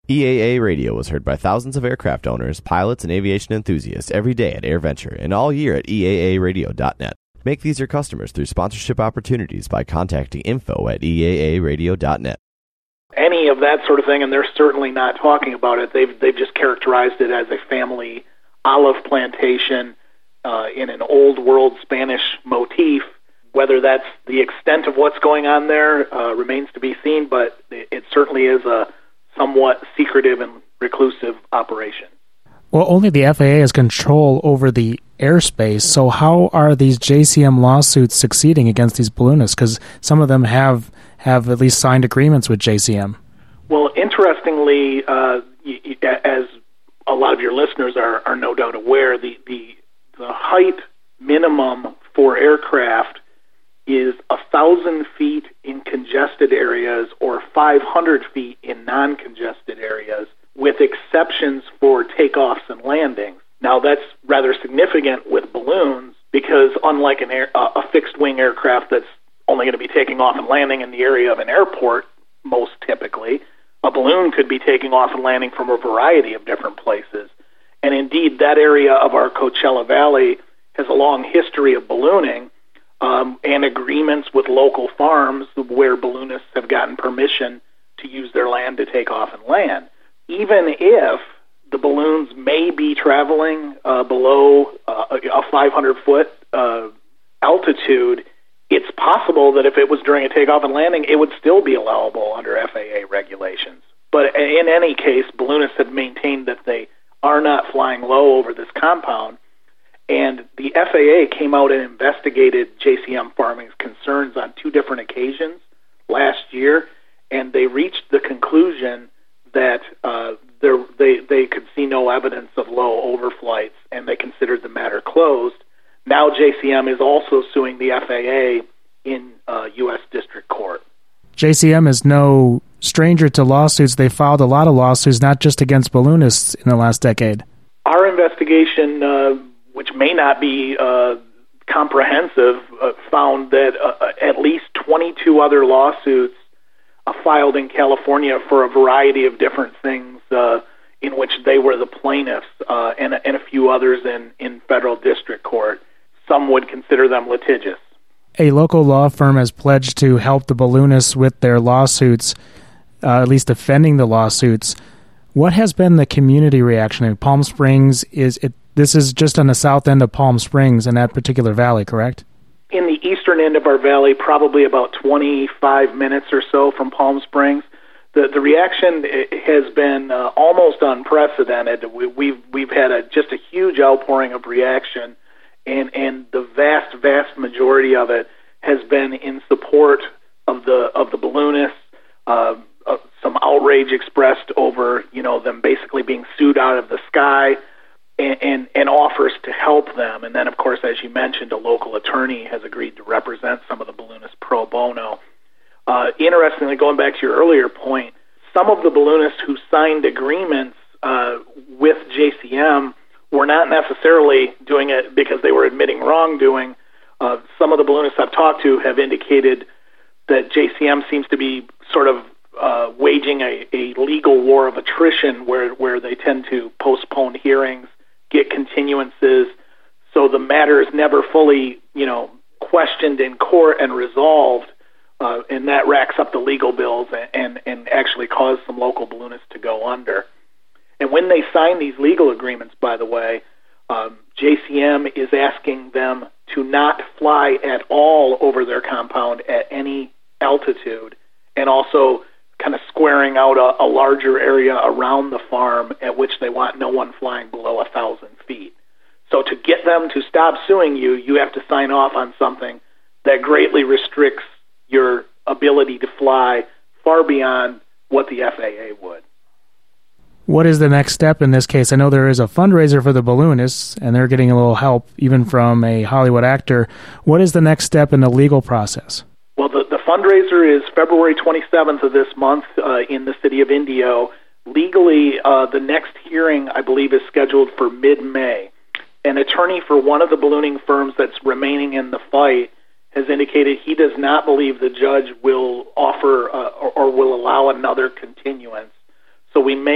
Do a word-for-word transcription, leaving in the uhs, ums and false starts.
E A A Radio is heard by thousands of aircraft owners, pilots, and aviation enthusiasts every day at AirVenture and all year at E A A radio dot net. Make these your customers through sponsorship opportunities by contacting info at E A A radio dot net. Any of that sort of thing, and they're certainly not talking about it. They've they've just characterized it as a family olive plantation uh, in an old world Spanish motif. Whether that's the extent of what's going on there uh, remains to be seen, but it, it certainly is a somewhat secretive and reclusive operation. Well, only the F A A has control over the airspace, so how are these J C M lawsuits succeeding against these balloonists? Because some of them have, have at least signed agreements with J C M. Well, interestingly, uh, as a lot of your listeners are, are no doubt aware, the, the, the height minimum for aircraft is one thousand feet in congested areas or five hundred feet in non-congested areas, with exceptions for takeoffs and landings. Now, that's rather significant with balloons because unlike an air, uh, a fixed-wing aircraft that's only going to be taking off and landing in the area of an airport, most typically, a balloon could be taking off and landing from a variety of different places. And indeed, that area of our Coachella Valley has a long history of ballooning um, and agreements with local farms where balloonists have gotten permission to use their land to take off and land. Even if the balloons may be traveling uh, below uh, a five hundred foot uh, altitude, it's possible that if it was during a takeoff and landing, it would still be allowable under F A A regulations. But in any case, balloonists have maintained that they are not flying low over this compound, and the F A A came out and investigated J C M Farming's concerns on two different occasions last year, and they reached the conclusion that uh, there, they, they could see no evidence of low overflights, and they considered the matter closed. Now J C M is also suing the F A A in uh, U S District Court. J C M is no stranger to lawsuits. They filed a lot of lawsuits, not just against balloonists in the last decade. Our investigation, uh, which may not be uh, comprehensive, uh, found that uh, at least twenty-two other lawsuits uh, filed in California for a variety of different things uh, in which they were the plaintiffs, uh, and, and a few others in, in federal district court. Some would consider them litigious. A local law firm has pledged to help the balloonists with their lawsuits, uh, at least defending the lawsuits. What has been the community reaction? In Palm Springs, is it? This is just on the south end of Palm Springs in that particular valley, correct? In the eastern end of our valley, probably about twenty-five minutes or so from Palm Springs. The the reaction has been uh, almost unprecedented. We, we've we've had a, just a huge outpouring of reaction, and and the vast vast majority of it has been in support of the of the balloonists. Uh, uh, some outrage expressed over you know them basically being sued out of the sky, and, and and offers to help them. And then, of course, as you mentioned, a local attorney has agreed to represent some of the balloonists pro bono. Uh, interestingly, going back to your earlier point, some of the balloonists who signed agreements uh, with J C M were not necessarily doing it because they were admitting wrongdoing. Uh, some of the balloonists I've talked to have indicated that J C M seems to be sort of uh, waging a, a legal war of attrition where, where they tend to postpone hearings, get continuances, so the matter is never fully, you know, questioned in court and resolved. Uh, and that racks up the legal bills and, and, and actually caused some local balloonists to go under. And when they sign these legal agreements, by the way, um, J C M is asking them to not fly at all over their compound at any altitude, and also kind of squaring out a, a larger area around the farm at which they want no one flying below a thousand feet. So to get them to stop suing you, you have to sign off on something that greatly restricts your ability to fly far beyond what the F A A would. What is the next step in this case? I know there is a fundraiser for the balloonists, and they're getting a little help even from a Hollywood actor. What is the next step in the legal process? Well, the, the fundraiser is February twenty-seventh of this month uh, in the city of Indio. Legally, uh, the next hearing, I believe, is scheduled for mid-May. An attorney for one of the ballooning firms that's remaining in the fight has indicated he does not believe the judge will offer uh, or, or will allow another continuance. So we may